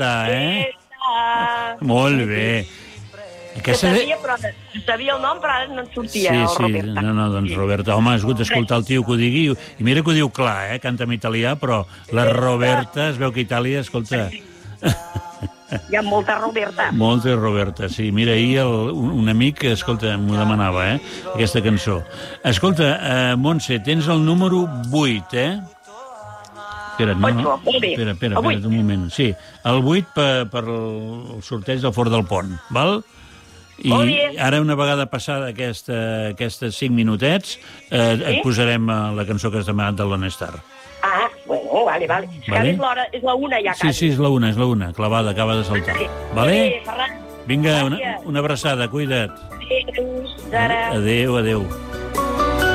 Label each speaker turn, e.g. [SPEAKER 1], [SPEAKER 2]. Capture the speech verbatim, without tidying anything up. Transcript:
[SPEAKER 1] eh? Molt bé.
[SPEAKER 2] Aquesta... Sabia, però, sabia el nom, però ara no en sortia,
[SPEAKER 1] sí,
[SPEAKER 2] el
[SPEAKER 1] sí.
[SPEAKER 2] Roberta.
[SPEAKER 1] No, no, doncs Roberta, home, has hagut d'escoltar el tio que ho digui, i mira que ho diu clar, eh? Canta en italià, però la Roberta, es veu que Itàlia, escolta...
[SPEAKER 2] Hi ha molta Roberta.
[SPEAKER 1] Molta Roberta, sí. Mira, ahir el, un, un amic, escolta, m'ho demanava, eh? Aquesta cançó. Escolta, uh, Montse, tens el número vuit, eh? Espera, no, no. Espera, espera, espera, un moment. Sí, el vuit per, per el sorteig del Fort del Pont, val? I ara, una vegada passada aquesta, aquestes cinc minutets, eh, sí? et posarem la cançó que has demanat de l'Honestar.
[SPEAKER 2] Ah, bueno, vale, vale. És que vale? és l'hora, és la una ja, quasi.
[SPEAKER 1] Sí, sí, és la una, és la una, clavada, acaba de saltar. Sí. Vale? Sí, Ferran. Vinga, una, una abraçada, cuida't.
[SPEAKER 2] Adéu,
[SPEAKER 1] adéu, adéu.